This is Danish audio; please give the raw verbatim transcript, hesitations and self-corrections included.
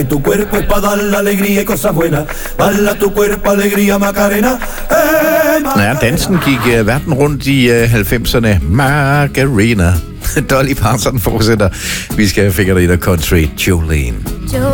Tu cuerpo es para dar la alegría y cosas buenas. Bala tu cuerpo, alegría, Macarena. Hey, Ja, dansen gik uh, verden rundt i uh, halvfemserne. Macarena. Dolly Parton fortsætter. Vi skal have Figure Country, Jolene.